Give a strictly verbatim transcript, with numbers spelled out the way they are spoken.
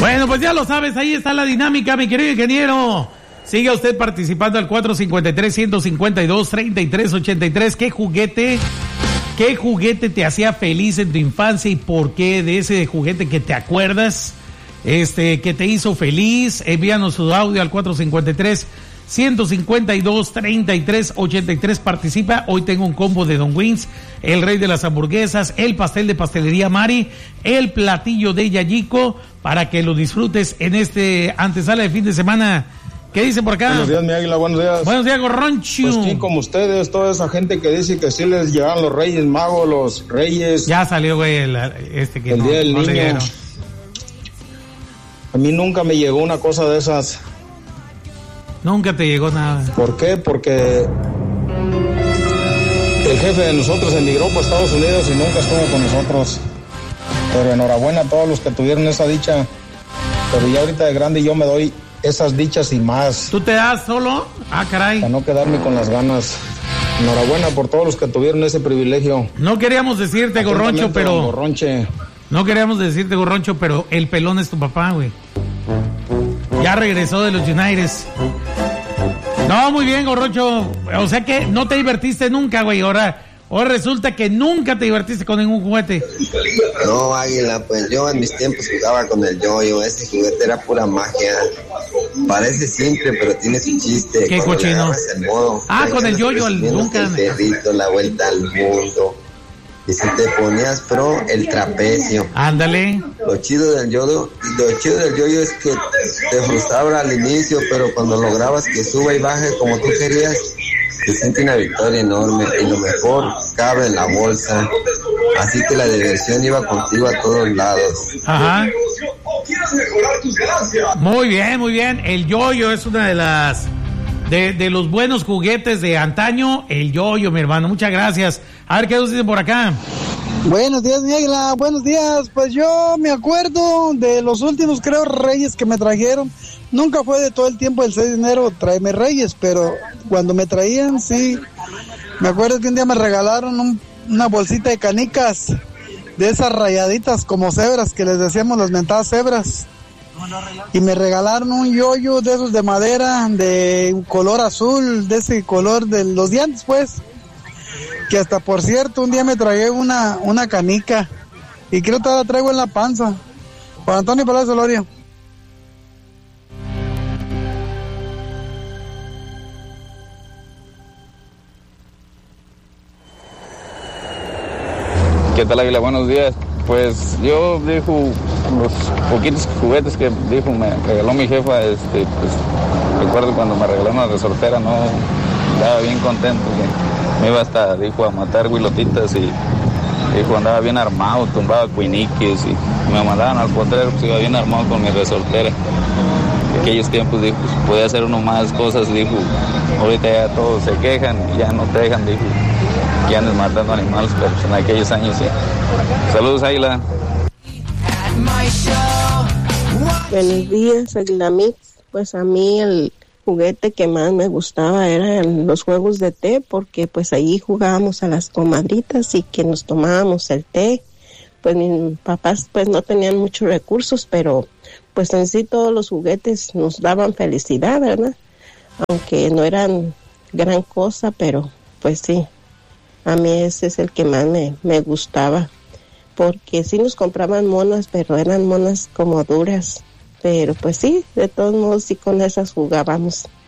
Bueno, pues ya lo sabes, ahí está la dinámica, mi querido ingeniero. Siga usted participando al cuatro cinco tres, uno cinco dos, tres tres ocho tres. ¿Qué juguete, qué juguete te hacía feliz en tu infancia y por qué? De ese juguete que te acuerdas, este, que te hizo feliz. Envíanos su audio al cuatro cinco tres, uno cinco dos, tres tres ocho tres. Participa. Hoy tengo un combo de Don Wings, el rey de las hamburguesas, el pastel de Pastelería Mari, el platillo de Yayico, para que lo disfrutes en este antesala de fin de semana. ¿Qué dice por acá? Buenos días, mi águila, buenos días. Buenos días, Gorroncho. Pues sí, como ustedes, toda esa gente que dice que sí les llegan los reyes magos, los reyes. Ya salió, güey, el, este que el no, día del no niño. leyeron. A mí nunca me llegó una cosa de esas. Nunca te llegó nada. ¿Por qué? Porque el jefe de nosotros emigró para Estados Unidos y nunca estuvo con nosotros. Pero enhorabuena a todos los que tuvieron esa dicha. Pero ya ahorita de grande yo me doy esas dichas y más. ¿Tú te das solo? Ah, caray. Para no quedarme con las ganas. Enhorabuena por todos los que tuvieron ese privilegio. No queríamos decirte, Gorroncho, pero... Gorronche. No queríamos decirte, Gorroncho, pero el pelón es tu papá, güey. Ya regresó de los United. No, muy bien, Gorroncho. O sea que no te divertiste nunca, güey. Ahora... Hoy resulta que nunca te divertiste con ningún juguete. No, Águila, pues yo en mis tiempos jugaba con el yoyo. Ese juguete era pura magia. Parece simple, pero tiene su chiste. Qué cochino. El modo, ah, con el yoyo, el nunca. El perrito, la vuelta al mundo. Y si te ponías pro, el trapecio. Ándale. Lo chido del yoyo, lo chido del yoyo es que te frustraba al inicio, pero cuando lograbas que suba y baje como tú querías, se siente una victoria enorme y lo mejor cabe en la bolsa. Así que la diversión iba contigo a todos lados. Ajá. Muy bien, muy bien. El yoyo es una de las de, de los buenos juguetes de antaño. El yoyo, mi hermano. Muchas gracias. A ver qué nos dicen por acá. Buenos días, mi águila. Buenos días. Pues yo me acuerdo de los últimos, creo, reyes que me trajeron. Nunca fue de todo el tiempo del seis de enero tráeme reyes, pero cuando me traían, sí. Me acuerdo que un día me regalaron un, una bolsita de canicas, de esas rayaditas como cebras, que les decíamos las mentadas cebras. Y me regalaron un yoyo de esos de madera, de color azul, de ese color de los dientes, pues. Que hasta, por cierto, un día me tragué una, una canica, y creo que la traigo en la panza. Juan Antonio Palacio Loria. ¿Qué tal, Águila? Buenos días. Pues yo dijo los poquitos juguetes que dijo me regaló mi jefa, este, pues recuerdo cuando me regaló una resortera, no estaba bien contento, que me iba hasta, dijo, a matar huilotitas y dijo, andaba bien armado, tumbaba cuiniques y me mandaban al potrero, pues iba bien armado con mi resortera. En aquellos tiempos, dijo, pues, podía hacer uno más cosas, dijo, ahorita ya todos se quejan y ya no te dejan, dijo, que andes matando animales, pero pues en aquellos años sí. Saludos, Águila. Buenos días, Águila Mix. Pues a mí el juguete que más me gustaba eran los juegos de té, porque pues ahí jugábamos a las comadritas y que nos tomábamos el té. Pues mis papás pues no tenían muchos recursos, pero pues en sí todos los juguetes nos daban felicidad, ¿verdad? Aunque no eran gran cosa, pero pues sí. A mí ese es el que más me, me gustaba, porque sí nos compraban monas, pero eran monas como duras, pero pues sí, de todos modos sí con esas jugábamos.